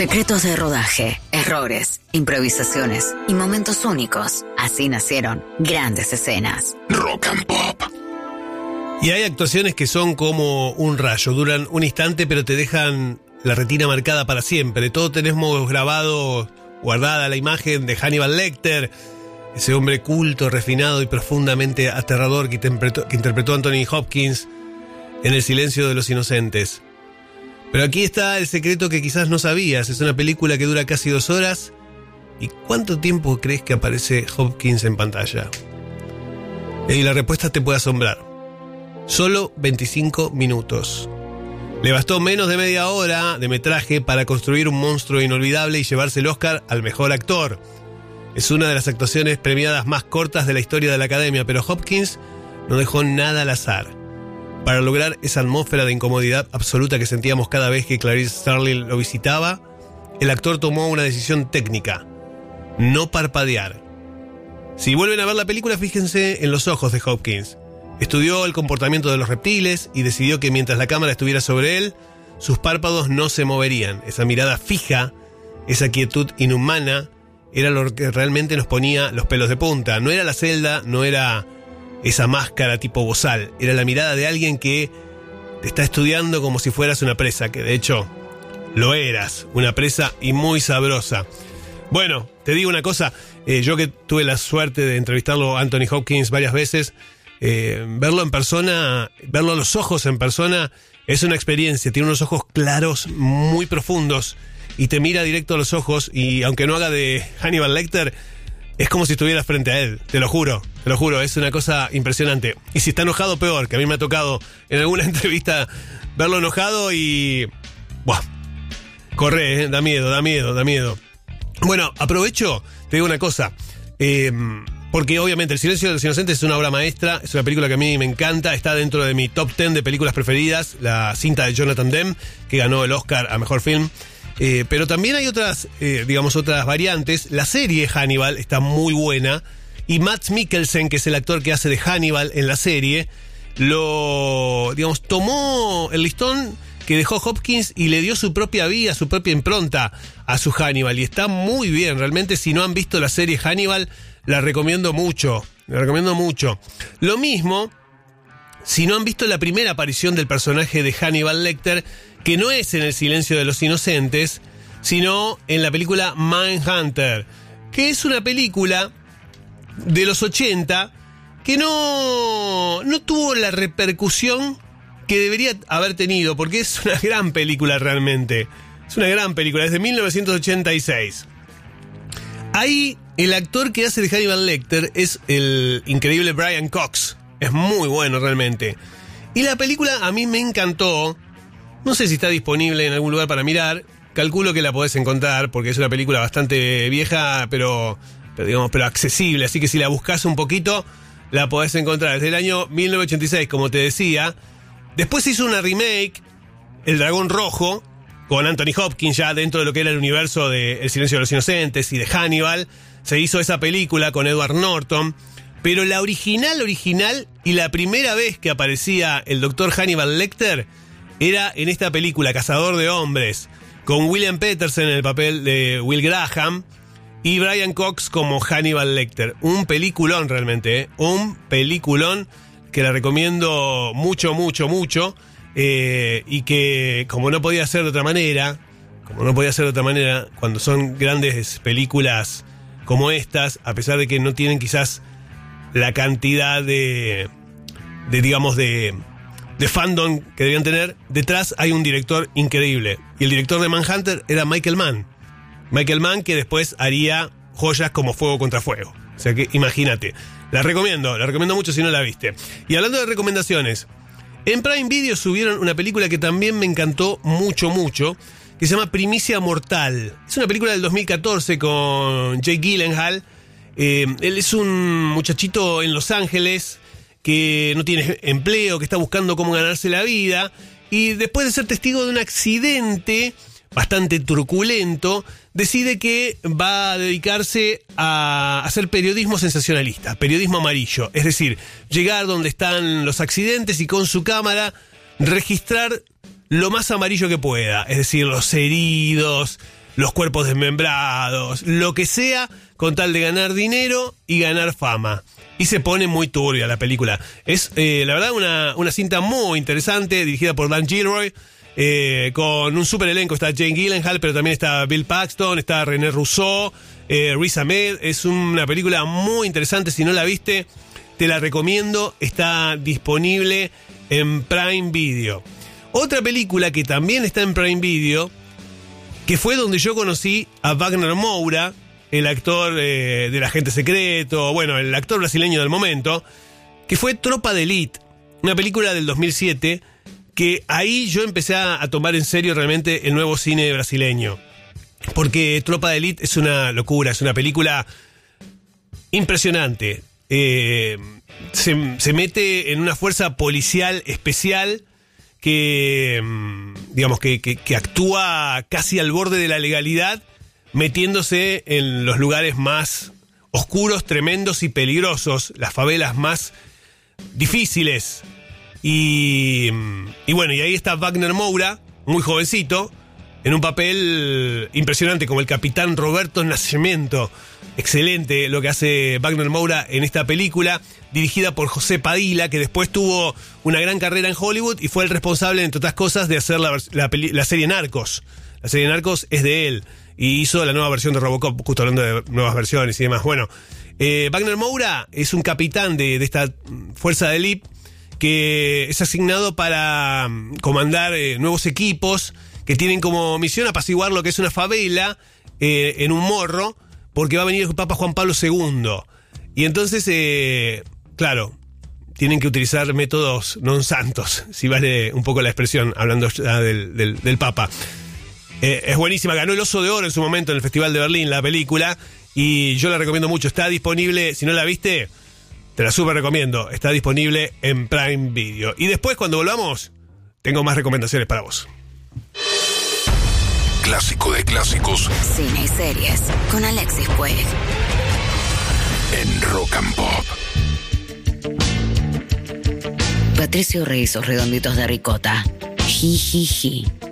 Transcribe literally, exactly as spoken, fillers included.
Secretos de rodaje, errores, improvisaciones y momentos únicos. Así nacieron grandes escenas. Rock and Pop. Y hay actuaciones que son como un rayo, duran un instante pero te dejan la retina marcada para siempre. Todos tenemos grabado, guardada la imagen de Hannibal Lecter, ese hombre culto, refinado y profundamente aterrador que interpretó, que interpretó Anthony Hopkins en El silencio de los inocentes. Pero aquí está el secreto que quizás no sabías. Es una película que dura casi dos horas. ¿Y cuánto tiempo crees que aparece Hopkins en pantalla? Y la respuesta te puede asombrar. Solo veinticinco minutos. Le bastó menos de media hora de metraje para construir un monstruo inolvidable y llevarse el Oscar al mejor actor. Es una de las actuaciones premiadas más cortas de la historia de la Academia, pero Hopkins no dejó nada al azar. Para lograr esa atmósfera de incomodidad absoluta que sentíamos cada vez que Clarice Starling lo visitaba, el actor tomó una decisión técnica: no parpadear. Si vuelven a ver la película, fíjense en los ojos de Hopkins. Estudió el comportamiento de los reptiles y decidió que mientras la cámara estuviera sobre él, sus párpados no se moverían. Esa mirada fija, esa quietud inhumana, era lo que realmente nos ponía los pelos de punta. No era la celda, no era esa máscara tipo bozal, era la mirada de alguien que te está estudiando como si fueras una presa, que de hecho lo eras, una presa y muy sabrosa. Bueno, te digo una cosa, eh, yo que tuve la suerte de entrevistarlo a Anthony Hopkins varias veces, eh, verlo en persona, verlo a los ojos en persona, es una experiencia. Tiene unos ojos claros, muy profundos, y te mira directo a los ojos, y aunque no haga de Hannibal Lecter, es como si estuvieras frente a él, te lo juro, te lo juro, es una cosa impresionante. Y si está enojado, peor, que a mí me ha tocado en alguna entrevista verlo enojado y... ¡buah! Corre, ¿eh? da miedo, da miedo, da miedo. Bueno, aprovecho, te digo una cosa, eh, porque obviamente El silencio de los inocentes es una obra maestra, es una película que a mí me encanta, está dentro de mi top diez de películas preferidas, la cinta de Jonathan Demme, que ganó el Oscar a Mejor Film. Eh, pero también hay otras, eh, digamos, otras variantes. La serie Hannibal está muy buena y Mads Mikkelsen, que es el actor que hace de Hannibal en la serie, lo, digamos, tomó el listón que dejó Hopkins y le dio su propia vida, su propia impronta a su Hannibal, y está muy bien. Realmente, si no han visto la serie Hannibal, la recomiendo mucho, la recomiendo mucho. Lo mismo si no han visto la primera aparición del personaje de Hannibal Lecter, que no es en El silencio de los inocentes, sino en la película Mindhunter, que es una película de los ochenta que no, no tuvo la repercusión que debería haber tenido, porque es una gran película realmente. Es una gran película, es de mil novecientos ochenta y seis. Ahí el actor que hace de Hannibal Lecter es el increíble Brian Cox. Es muy bueno realmente. Y la película a mí me encantó. No sé si está disponible en algún lugar para mirar. Calculo que la podés encontrar porque es una película bastante vieja, pero, pero digamos, pero accesible. Así que si la buscas un poquito, la podés encontrar. Es del año mil novecientos ochenta y seis, como te decía. Después se hizo una remake, El dragón rojo, con Anthony Hopkins ya dentro de lo que era el universo de El silencio de los inocentes y de Hannibal. Se hizo esa película con Edward Norton. Pero la original, original, y la primera vez que aparecía el doctor Hannibal Lecter era en esta película, Cazador de Hombres, con William Petersen en el papel de Will Graham y Brian Cox como Hannibal Lecter. Un peliculón realmente, ¿eh? Un peliculón que la recomiendo mucho, mucho, mucho, eh, y que, como no podía ser de otra manera, como no podía ser de otra manera, cuando son grandes películas como estas, a pesar de que no tienen quizás la cantidad de, de digamos, de, de fandom que debían tener, detrás hay un director increíble. Y el director de Manhunter era Michael Mann. Michael Mann, que después haría joyas como Fuego contra Fuego. O sea que imagínate. La recomiendo, la recomiendo mucho si no la viste. Y hablando de recomendaciones, en Prime Video subieron una película que también me encantó mucho, mucho, que se llama Primicia Mortal. Es una película del dos mil catorce con Jake Gyllenhaal. Eh, él es un muchachito en Los Ángeles que no tiene empleo, que está buscando cómo ganarse la vida, y después de ser testigo de un accidente bastante truculento, decide que va a dedicarse a hacer periodismo sensacionalista, periodismo amarillo, es decir, llegar donde están los accidentes y con su cámara registrar lo más amarillo que pueda, es decir, los heridos, los cuerpos desmembrados, lo que sea, con tal de ganar dinero y ganar fama. Y se pone muy turbia la película. Es, eh, la verdad, una, una cinta muy interesante, dirigida por Dan Gilroy, eh, con un super elenco. Está Jane Gyllenhaal, pero también está Bill Paxton, está René Rousseau, eh, Riz Ahmed. Es una película muy interesante. Si no la viste, te la recomiendo. Está disponible en Prime Video. Otra película que también está en Prime Video, que fue donde yo conocí a Wagner Moura, el actor eh, del Agente Secreto, bueno, el actor brasileño del momento, que fue Tropa de Elite, una película del dos mil siete, que ahí yo empecé a, a tomar en serio realmente el nuevo cine brasileño. Porque Tropa de Elite es una locura, es una película impresionante. Eh, se, se mete en una fuerza policial especial que, digamos, que, que, que actúa casi al borde de la legalidad, metiéndose en los lugares más oscuros, tremendos y peligrosos, las favelas más difíciles. Y, y bueno, y ahí está Wagner Moura, muy jovencito, en un papel impresionante como el capitán Roberto Nascimento. Excelente lo que hace Wagner Moura en esta película, dirigida por José Padilla, que después tuvo una gran carrera en Hollywood y fue el responsable, entre otras cosas, de hacer la, la, la serie Narcos. La serie Narcos es de él. Y hizo la nueva versión de Robocop, justo hablando de nuevas versiones y demás. Bueno, eh, Wagner Moura es un capitán de, de esta fuerza de élite que es asignado para comandar eh, nuevos equipos que tienen como misión apaciguar lo que es una favela eh, en un morro, porque va a venir el Papa Juan Pablo segundo. Y entonces, eh, claro, tienen que utilizar métodos non santos, si vale un poco la expresión, hablando ya del, del, del Papa. Eh, es buenísima, ganó el Oso de Oro en su momento en el Festival de Berlín, la película, y yo la recomiendo mucho. Está disponible, si no la viste, te la súper recomiendo. Está disponible en Prime Video. Y después, cuando volvamos, tengo más recomendaciones para vos. Clásico de clásicos. Cine y series con Alexis Puig. En Rock and Pop. Patricio Rey, esos redonditos de ricota. Jijiji.